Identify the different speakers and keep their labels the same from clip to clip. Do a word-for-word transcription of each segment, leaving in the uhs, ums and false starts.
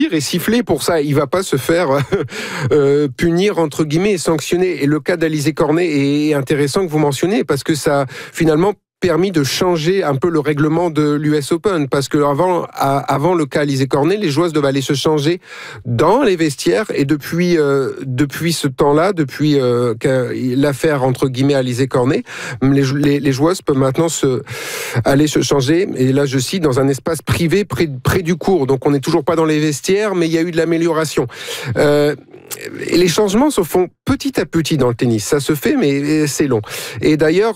Speaker 1: et siffler pour ça. Il va pas se faire euh, punir entre guillemets et sanctionner. Et le cas d'Alizé Cornet est intéressant que vous mentionnez parce que ça finalement permis de changer un peu le règlement de l'U S Open parce que avant, à, avant le cas Alizé Cornet, les joueuses devaient aller se changer dans les vestiaires et depuis euh, depuis ce temps-là, depuis euh, l'affaire entre guillemets Alizé Cornet, les, les, les joueuses peuvent maintenant se aller se changer et là je cite dans un espace privé près près du court. Donc on n'est toujours pas dans les vestiaires, mais il y a eu de l'amélioration. Euh, Et les changements se font petit à petit dans le tennis. Ça se fait, mais c'est long. Et d'ailleurs,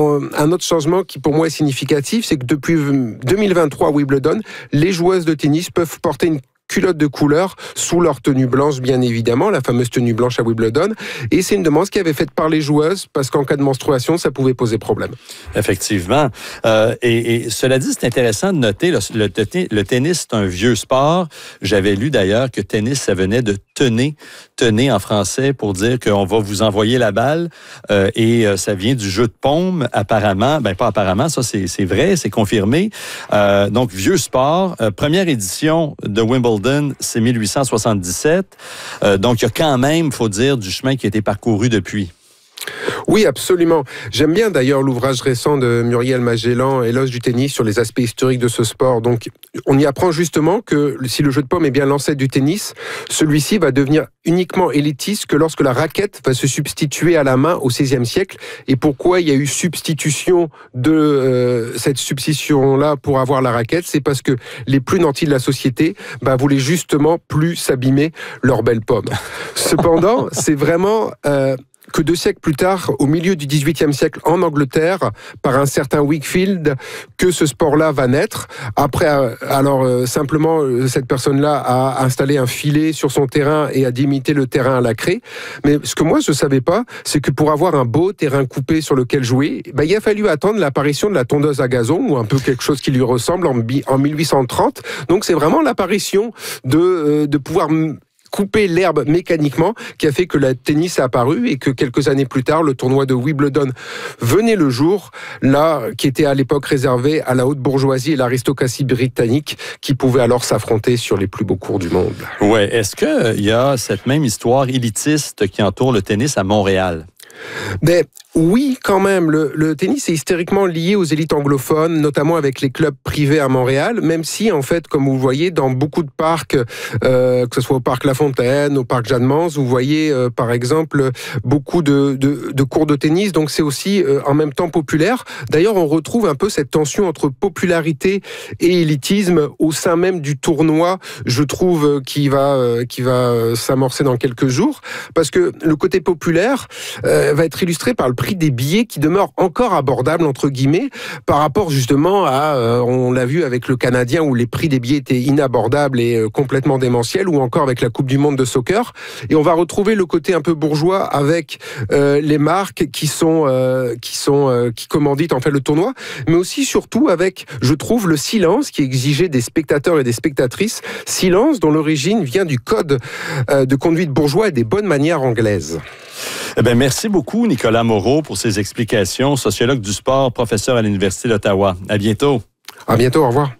Speaker 1: un autre changement qui pour moi est significatif, c'est que depuis deux mille vingt-trois à Wimbledon, les joueuses de tennis peuvent porter une culotte de couleur sous leur tenue blanche, bien évidemment, la fameuse tenue blanche à Wimbledon. Et c'est une demande qui avait faite par les joueuses parce qu'en cas de menstruation, ça pouvait poser problème.
Speaker 2: Effectivement. Euh, et, et cela dit, c'est intéressant de noter, le, le, le tennis, c'est un vieux sport. J'avais lu d'ailleurs que tennis, ça venait de tenez, tenez en français pour dire qu'on va vous envoyer la balle. Euh, et euh, ça vient du jeu de paume, apparemment. Ben pas apparemment, ça c'est, c'est vrai, c'est confirmé. Euh, donc, vieux sport. Euh, première édition de Wimbledon, c'est mille huit cent soixante-dix-sept. Euh, donc, il y a quand même, il faut dire, du chemin qui a été parcouru depuis.
Speaker 1: Oui, absolument. J'aime bien d'ailleurs l'ouvrage récent de Muriel Magellan, Éloge du tennis, sur les aspects historiques de ce sport. Donc, on y apprend justement que si le jeu de paume est bien l'ancêtre du tennis, celui-ci va devenir uniquement élitiste que lorsque la raquette va se substituer à la main au seizième siècle. Et pourquoi il y a eu substitution de euh, cette substitution-là pour avoir la raquette? C'est parce que les plus nantis de la société bah, voulaient justement plus s'abîmer leur belle pomme. Cependant, c'est vraiment... Euh, que deux siècles plus tard, au milieu du dix-huitième siècle, en Angleterre, par un certain Wakefield, que ce sport-là va naître. Après, alors euh, simplement, cette personne-là a installé un filet sur son terrain et a limité le terrain à la craie. Mais ce que moi, je ne savais pas, c'est que pour avoir un beau terrain coupé sur lequel jouer, ben, il a fallu attendre l'apparition de la tondeuse à gazon, ou un peu quelque chose qui lui ressemble, en, en mille huit cent trente. Donc, c'est vraiment l'apparition de, euh, de pouvoir... couper l'herbe mécaniquement, qui a fait que le tennis a apparu et que quelques années plus tard, le tournoi de Wimbledon venait le jour, là, qui était à l'époque réservé à la haute bourgeoisie et l'aristocratie britannique, qui pouvaient alors s'affronter sur les plus beaux cours du monde.
Speaker 2: Ouais. Est-ce qu'il y a cette même histoire élitiste qui entoure le tennis à Montréal?
Speaker 1: Mais oui, quand même. Le, le tennis est historiquement lié aux élites anglophones, notamment avec les clubs privés à Montréal, même si, en fait, comme vous voyez, dans beaucoup de parcs, euh, que ce soit au parc La Fontaine, au parc Jeanne-Mance, vous voyez, euh, par exemple, beaucoup de, de, de cours de tennis. Donc, c'est aussi euh, en même temps populaire. D'ailleurs, on retrouve un peu cette tension entre popularité et élitisme au sein même du tournoi, je trouve, qui va, euh, qui va s'amorcer dans quelques jours. Parce que le côté populaire euh, va être illustré par le prix des billets qui demeure encore abordable, entre guillemets, par rapport justement à, euh, on l'a vu avec le Canadien où les prix des billets étaient inabordables et euh, complètement démentiels, ou encore avec la Coupe du Monde de soccer. Et on va retrouver le côté un peu bourgeois avec euh, les marques qui sont, euh, qui sont, euh, qui commanditent en fait le tournoi, mais aussi surtout avec, je trouve, le silence qui est exigé des spectateurs et des spectatrices, silence dont l'origine vient du code euh, de conduite bourgeois et des bonnes manières anglaises.
Speaker 2: Eh bien, merci beaucoup, Nicolas Moreau, pour ces explications. Sociologue du sport, professeur à l'Université d'Ottawa. À bientôt.
Speaker 1: À bientôt, au revoir.